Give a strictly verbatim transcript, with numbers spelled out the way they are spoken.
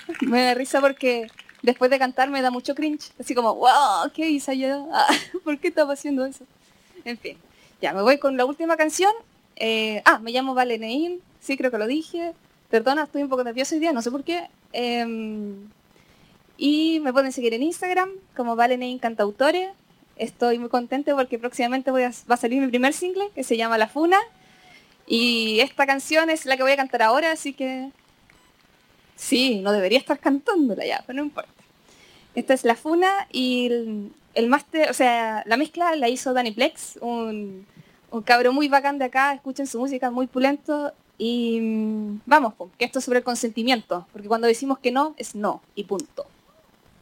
Me da risa porque después de cantar me da mucho cringe. Así como, wow, ¿qué hice yo? Ah, ¿por qué estaba haciendo eso? En fin, ya, me voy con la última canción. Eh, ah, me llamo Vale Neil. Sí, creo que lo dije. Perdona, estoy un poco nerviosa hoy día, no sé por qué. Eh, y me pueden seguir en Instagram como Vale Neil Cantautore. Estoy muy contenta porque próximamente voy a, va a salir mi primer single que se llama La Funa. Y esta canción es la que voy a cantar ahora, así que sí, no debería estar cantándola ya, pero no importa. Esta es La Funa y el, el máster, o sea, la mezcla la hizo Danny Plex, un, un cabro muy bacán de acá, escuchen su música, muy pulento. Y vamos, que esto es sobre el consentimiento, porque cuando decimos que no, es no, y punto.